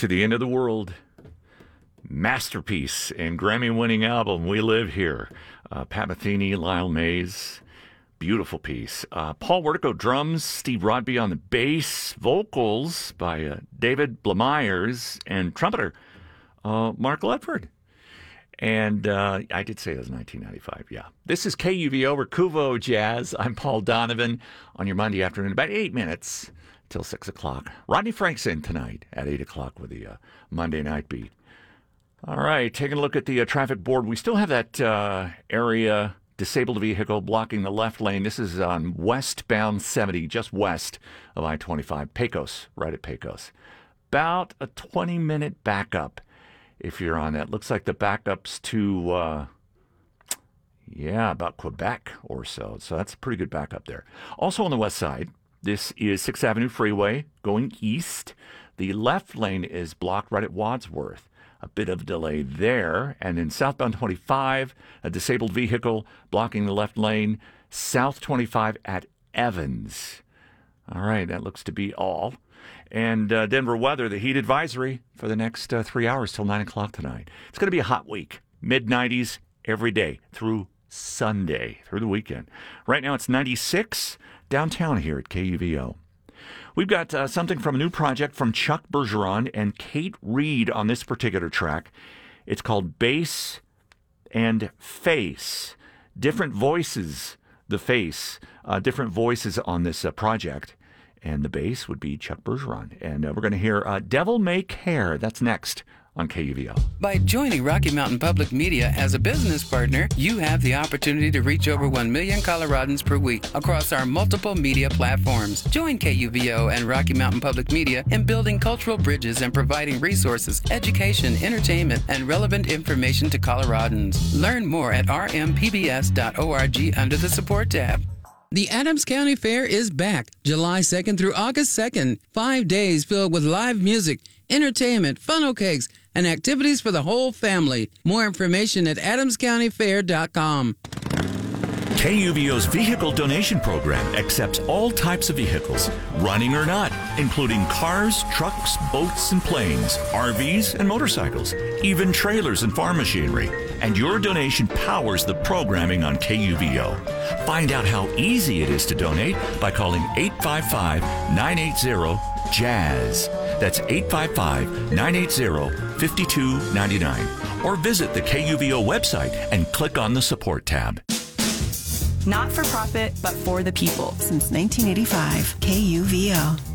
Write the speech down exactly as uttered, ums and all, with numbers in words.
To the End of the World. Masterpiece and Grammy-winning album, We Live Here. Uh, Pat Metheny, Lyle Mays. Beautiful piece. Uh, Paul Wertico, drums. Steve Rodby on the bass. Vocals by uh, David Blamires. And trumpeter, uh, Mark Ledford. And uh, I did say it was nineteen ninety-five, yeah. This is K U V O, Recuvo Jazz. I'm Paul Donovan on your Monday afternoon, about eight minutes till six o'clock. Rodney Frank's in tonight at eight o'clock with the uh, Monday Night Beat. All right, taking a look at the uh, traffic board. We still have that uh, area disabled vehicle blocking the left lane. This is on westbound seventy, just west of I twenty-five, Pecos, right at Pecos. About a twenty-minute backup if you're on that. Looks like the backup's to, uh, yeah, about Quebec or so. So that's a pretty good backup there. Also on the west side, this is sixth Avenue Freeway going east. The left lane is blocked right at Wadsworth. A bit of delay there. And in southbound twenty-five, a disabled vehicle blocking the left lane. South twenty-five at Evans. All right, that looks to be all. And uh, Denver weather, the heat advisory for the next uh, three hours till nine o'clock tonight. It's going to be a hot week. mid nineties every day through Sunday, through the weekend. Right now it's ninety-six downtown here at K U V O. We've got uh, something from a new project from Chuck Bergeron and Kate Reed on this particular track. It's called Bass and Face. Different voices, the face, uh, different voices on this uh, project. And the bass would be Chuck Bergeron. And uh, we're going to hear uh, Devil May Care. That's next on K U V O. By joining Rocky Mountain Public Media as a business partner, you have the opportunity to reach over one million Coloradans per week across our multiple media platforms. Join K U V O and Rocky Mountain Public Media in building cultural bridges and providing resources, education, entertainment, and relevant information to Coloradans. Learn more at r m p b s dot org under the support tab. The Adams County Fair is back July second through August second. Five days filled with live music, entertainment, funnel cakes, and activities for the whole family. More information at adams county fair dot com. K U V O's vehicle donation program accepts all types of vehicles, running or not, including cars, trucks, boats, and planes, R Vs, and motorcycles, even trailers and farm machinery. And your donation powers the programming on K U V O. Find out how easy it is to donate by calling eight five five, nine eight zero, jazz. That's eight five five, nine eight zero, five two nine nine. Or visit the K U V O website and click on the support tab. Not for profit, but for the people. Since nineteen eighty-five, K U V O.